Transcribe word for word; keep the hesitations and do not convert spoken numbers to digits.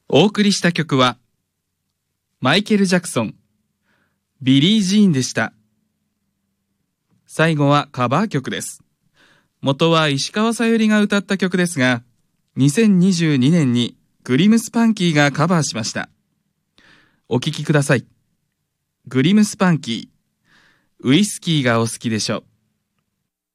お送りした曲はマイケル・ジャクソン、ビリー・ジーンでした。最後はカバー曲です。元は石川さゆりが歌った曲ですが、にせんにじゅうにねんにグリムスパンキーがカバーしました。お聴きください。グリムスパンキー、ウイスキーがお好きでしょう。